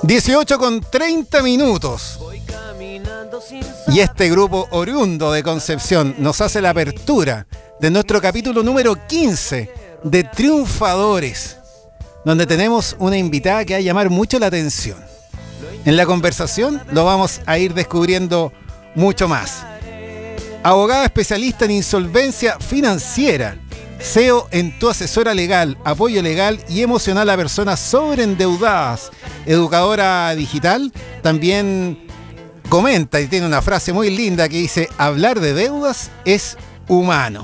18:30. Y este grupo oriundo de Concepción nos hace la apertura de nuestro capítulo número 15 de Triunfadores, donde tenemos una invitada que va a llamar mucho la atención. En la conversación lo vamos a ir descubriendo mucho más. Abogada especialista en insolvencia financiera, SEO en tu asesora legal, apoyo legal y emocional a personas sobreendeudadas, educadora digital, también comenta y tiene una frase muy linda que dice: hablar de deudas es humano.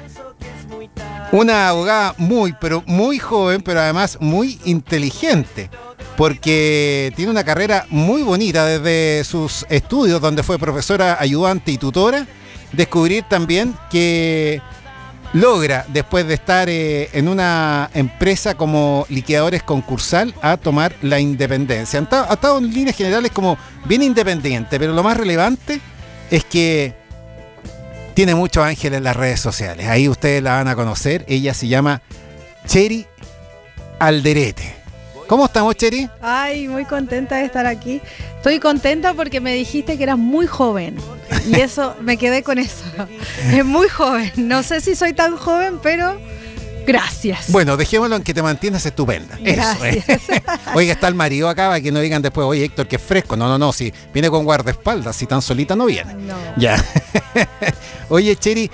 Una abogada muy joven, pero además muy inteligente, porque tiene una carrera muy bonita desde sus estudios, donde fue profesora ayudante y tutora, descubrir también que logra, después de estar en una empresa como liquidadores concursal, a tomar la independencia. Ha estado en líneas generales como bien independiente, pero lo más relevante es que tiene muchos ángeles en las redes sociales. Ahí ustedes la van a conocer. Ella se llama Cheri Alderete. ¿Cómo estamos, Cheri? Ay, muy contenta de estar aquí. Estoy contenta porque me dijiste que eras muy joven. Y eso, me quedé con eso. Es muy joven. No sé si soy tan joven, pero gracias. Bueno, dejémoslo en que te mantienes estupenda. Gracias. Eso. Oiga, está el marido acá, para que no digan después: oye, Héctor, que es fresco. No, si viene con guardaespaldas, si tan solita no viene. No. Ya. Oye, Cheri,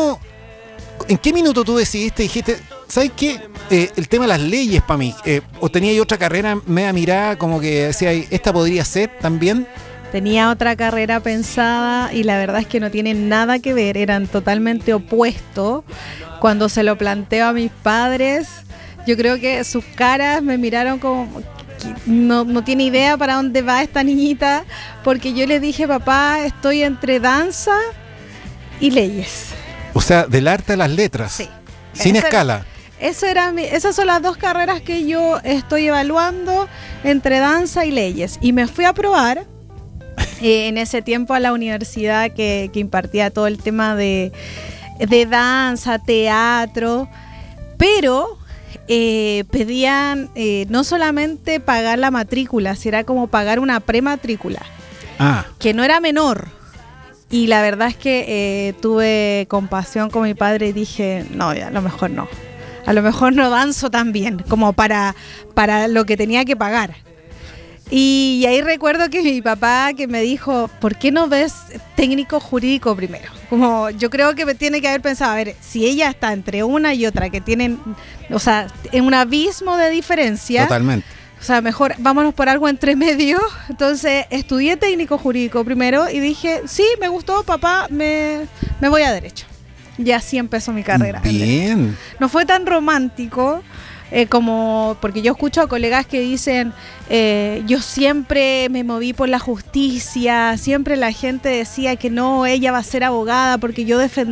¿en qué minuto tú dijiste, ¿sabes qué? El tema de las leyes para mí, o tenía yo otra carrera media mirada, como que decía, esta podría ser también? Tenía otra carrera pensada y la verdad es que no tienen nada que ver, eran totalmente opuestos. Cuando se lo planteo a mis padres, yo creo que sus caras me miraron como: no tiene idea para dónde va esta niñita, porque yo les dije: papá, estoy entre danza y leyes. O sea, del arte a las letras. Sí. Sin escala. Esas son las dos carreras que yo estoy evaluando, entre danza y leyes. Y me fui a probar en ese tiempo a la universidad que impartía todo el tema de danza, teatro, pero pedían no solamente pagar la matrícula, sino era como pagar una prematrícula, que no era menor. Y la verdad es que tuve compasión con mi padre y dije: no, ya, a lo mejor no danzo tan bien como para lo que tenía que pagar. Y ahí recuerdo que mi papá que me dijo: ¿por qué no ves técnico jurídico primero? Como yo creo que me tiene que haber pensado, a ver, si ella está entre una y otra que tienen, o sea, en un abismo de diferencia. Totalmente. O sea, mejor vámonos por algo entre medio. Entonces estudié técnico jurídico primero y dije: sí, me gustó, papá, me voy a derecho. Y así empezó mi carrera. Bien. No fue tan romántico porque yo escucho a colegas que dicen: yo siempre me moví por la justicia, siempre la gente decía que no, ella va a ser abogada porque yo defendí